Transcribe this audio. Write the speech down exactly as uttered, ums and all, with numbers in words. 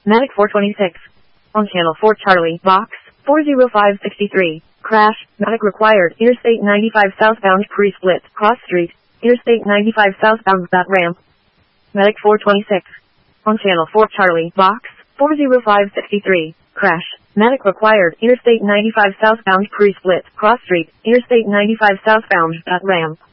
Medic four twenty-six. On channel four Charlie, box, four zero five six three. Crash, medic required, Interstate ninety-five southbound pre-split, cross street, Interstate ninety-five southbound that ramp. Medic four twenty-six. On channel four Charlie, box, four zero five six three. Crash, medic required, Interstate ninety-five southbound pre-split, cross street, Interstate ninety-five southbound that ramp.